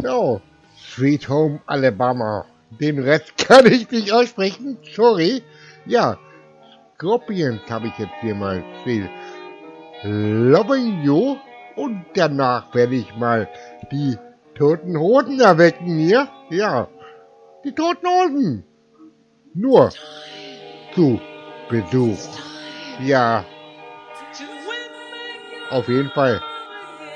No, Sweet Home Alabama. Den Rest kann ich nicht aussprechen, sorry. Ja, Scorpions habe ich jetzt hier mal viel. Loving You. Und danach werde ich mal die Toten Hosen erwecken hier. Ja, die Toten Hosen. Nur zu Besuch. Ja, auf jeden Fall.